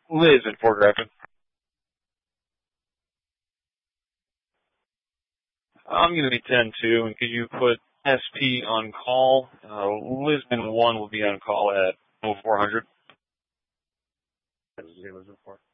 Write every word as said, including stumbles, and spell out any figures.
Liz at Fort Grafton. I'm going to be ten two, and could you put S P on call? Uh, Lisbon one will be on call at oh four hundred.